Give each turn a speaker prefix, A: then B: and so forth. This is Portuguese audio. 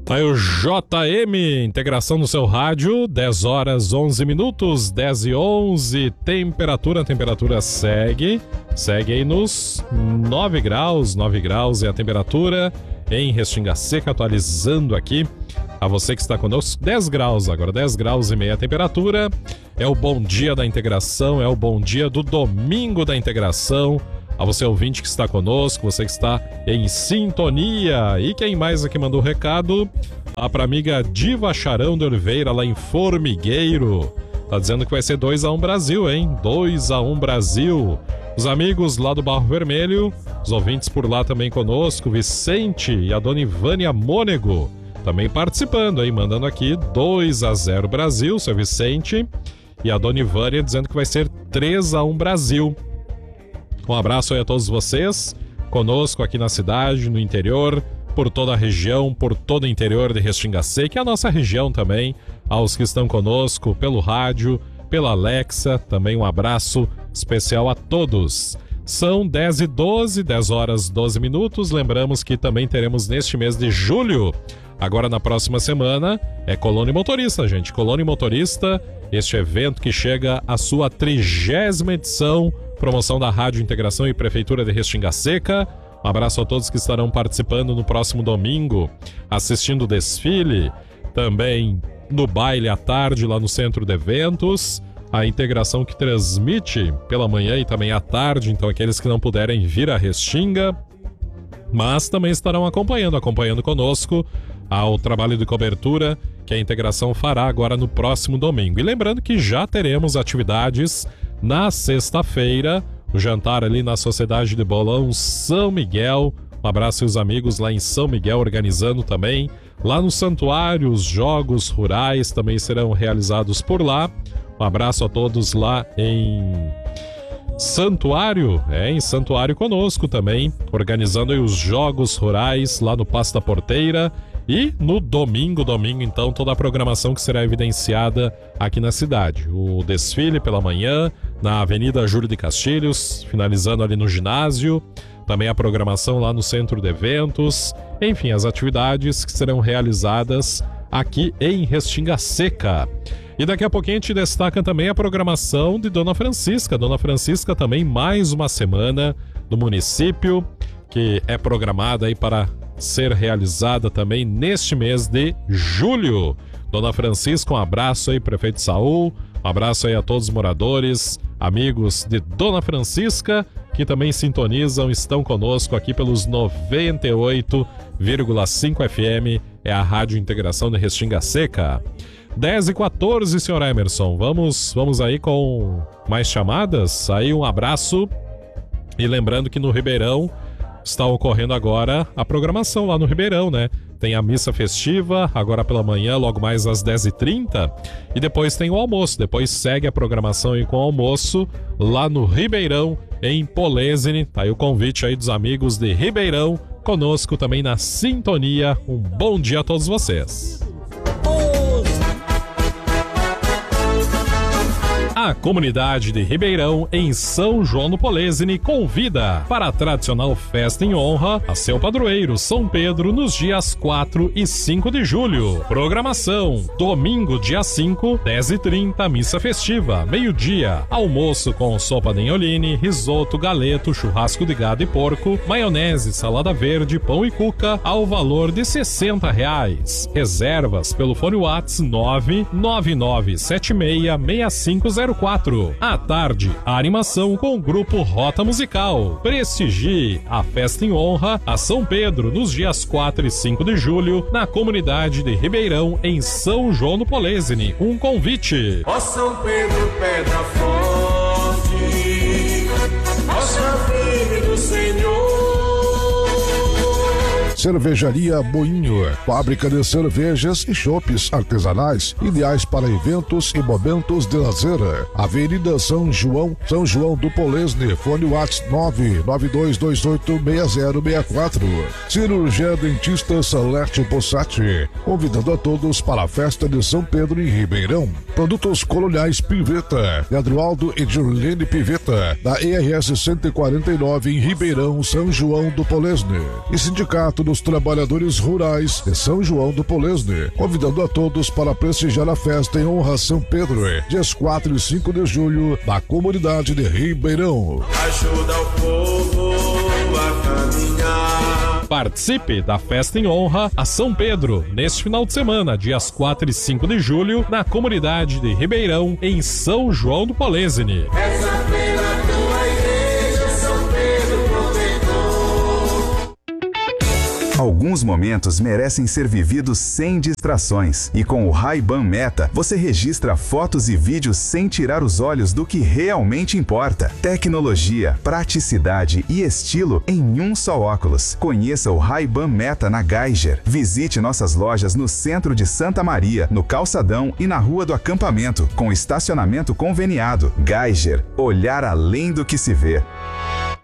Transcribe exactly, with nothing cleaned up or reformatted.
A: Tá aí o J M, integração no seu rádio, dez horas onze minutos, dez e onze, temperatura, a temperatura segue, segue aí nos nove graus, nove graus é a temperatura em Restinga Seca, atualizando aqui a você que está conosco, dez graus agora, dez graus e meia a temperatura, é o bom dia da integração, é o bom dia do domingo da integração. A você ouvinte que está conosco, você que está em sintonia. E quem mais aqui mandou o recado? A pra amiga Diva Charão de Oliveira, lá em Formigueiro. Tá dizendo que vai ser dois a um Brasil, hein? dois a um Brasil. Os amigos lá do Barro Vermelho, os ouvintes por lá também conosco, Vicente e a dona Ivânia Mônego, também participando, hein? Mandando aqui dois a zero Brasil, seu Vicente. E a dona Ivânia dizendo que vai ser três a um Brasil. Um abraço aí a todos vocês, conosco aqui na cidade, no interior, por toda a região, por todo o interior de Restinga Seca, que é a nossa região também, aos que estão conosco pelo rádio, pela Alexa, também um abraço especial a todos. São dez e doze, dez horas e doze minutos, lembramos que também teremos neste mês de julho, agora na próxima semana, é Colônia Motorista, gente, Colônia Motorista, este evento que chega à sua trigésima edição, promoção da Rádio Integração e Prefeitura de Restinga Seca. Um abraço a todos que estarão participando no próximo domingo, assistindo o desfile, também no baile à tarde lá no Centro de Eventos, a integração que transmite pela manhã e também à tarde, então aqueles que não puderem vir a Restinga, mas também estarão acompanhando, acompanhando conosco ao trabalho de cobertura que a integração fará agora no próximo domingo. E lembrando que já teremos atividades na sexta-feira, o jantar ali na Sociedade de Bolão São Miguel. Um abraço aos amigos lá em São Miguel organizando também. Lá no Santuário, os jogos rurais também serão realizados por lá. Um abraço a todos lá em Santuário, é, em Santuário conosco também, organizando aí os jogos rurais lá no Passo da Porteira. E no domingo, domingo então, toda a programação que será evidenciada aqui na cidade. O desfile pela manhã, na Avenida Júlio de Castilhos, finalizando ali no ginásio. Também a programação lá no Centro de Eventos. Enfim, as atividades que serão realizadas aqui em Restinga Seca. E daqui a pouquinho a gente destaca também a programação de Dona Francisca. Dona Francisca também mais uma semana no município, que é programada aí para ser realizada também neste mês de julho. Dona Francisca, um abraço aí, prefeito Saul, um abraço aí a todos os moradores, amigos de Dona Francisca, que também sintonizam, estão conosco aqui pelos noventa e oito vírgula cinco F M, é a Rádio Integração de Restinga Seca. dez e quatorze, senhor Emerson, vamos, vamos aí com mais chamadas, aí um abraço, e lembrando que no Ribeirão está ocorrendo agora a programação lá no Ribeirão, né? Tem a missa festiva, agora pela manhã, logo mais às dez e trinta, e depois tem o almoço, depois segue a programação aí com o almoço lá no Ribeirão, em Polesine. Tá aí o convite aí dos amigos de Ribeirão, conosco também na sintonia. Um bom dia a todos vocês. A comunidade de Ribeirão, em São João do Polesine, convida para a tradicional festa em honra a seu padroeiro São Pedro nos dias quatro e cinco de julho. Programação: domingo, dia cinco, dez e trinta, missa festiva, meio-dia, almoço com sopa de enholine, risoto, galeto, churrasco de gado e porco, maionese, salada verde, pão e cuca, ao valor de sessenta reais. Reservas pelo fone WhatsApp nove nove nove sete seis seis cinco zero quatro. À tarde, a animação com o grupo Rota Musical. Prestigie a festa em honra a São Pedro nos dias quatro e cinco de julho na comunidade de Ribeirão, em São João do Polesine. Um convite.
B: Ó São Pedro, pedra forte, rocha firme do Senhor.
C: Cervejaria Moinho, fábrica de cervejas e chopes artesanais, ideais para eventos e momentos de lazer. Avenida São João, São João do Polesine, fone WhatsApp nove nove dois dois oito seis zero seis quatro. Cirurgia Dentista Salete Possati, convidando a todos para a festa de São Pedro em Ribeirão. Produtos coloniais Piveta, Adroaldo e Jurlene Piveta, da E R S cento e quarenta e nove em Ribeirão, São João do Polesine. E Sindicato do dos Trabalhadores Rurais de São João do Polesne, convidando a todos para prestigiar a festa em honra a São Pedro, dias quatro e cinco de julho, na comunidade de Ribeirão.
B: Ajuda o povo a caminhar.
A: Participe da festa em honra a São Pedro, neste final de semana, dias quatro e cinco de julho, na comunidade de Ribeirão, em São João do Polesne.
B: Essa pela tua igreja, São Pedro protetor.
D: Alguns momentos merecem ser vividos sem distrações. E com o Ray-Ban Meta, você registra fotos e vídeos sem tirar os olhos do que realmente importa. Tecnologia, praticidade e estilo em um só óculos. Conheça o Ray-Ban Meta na Geiger. Visite nossas lojas no centro de Santa Maria, no Calçadão e na Rua do Acampamento, com estacionamento conveniado. Geiger, olhar além do que se vê.